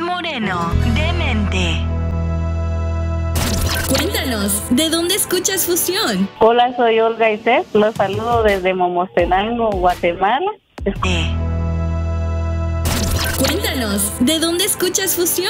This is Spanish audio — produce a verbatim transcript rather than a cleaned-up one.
Moreno, Demente. Cuéntanos, ¿de dónde escuchas Fusión? Hola, soy Olga Isés. Los saludo desde Momostenango, Guatemala. Eh. Cuéntanos, ¿de dónde escuchas Fusión?